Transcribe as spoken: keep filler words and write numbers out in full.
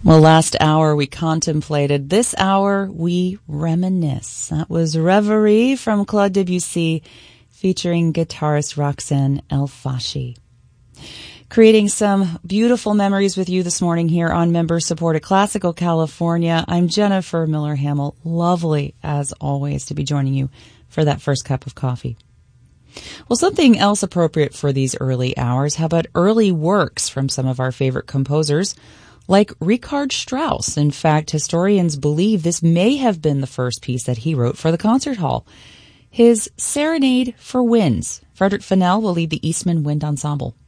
Well, last hour we contemplated. This hour we reminisce. That was Reverie from Claude Debussy featuring guitarist Roxanne El Fasci. Creating some beautiful memories with you this morning here on member-supported Classical California. I'm Jennifer Miller-Hamill. Lovely, as always, to be joining you for that first cup of coffee. Well, something else appropriate for these early hours. How about early works from some of our favorite composers, like Richard Strauss? In fact, historians believe this may have been the first piece that he wrote for the concert hall. His Serenade for Winds. Frederick Fennell will lead the Eastman Wind Ensemble.